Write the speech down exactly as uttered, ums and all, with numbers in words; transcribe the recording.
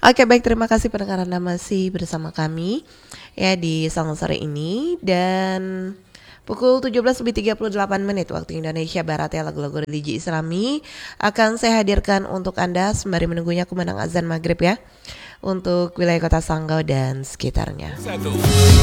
Oke baik, terima kasih pendengar Anda masih bersama kami ya di Song Sore ini. Dan pukul tujuh belas lebih tiga puluh delapan menit waktu Indonesia Barat ya, lagu-lagu religi Islami akan saya hadirkan untuk Anda sembari menunggunya kumandang azan maghrib ya, untuk wilayah kota Sanggau dan sekitarnya. Satu.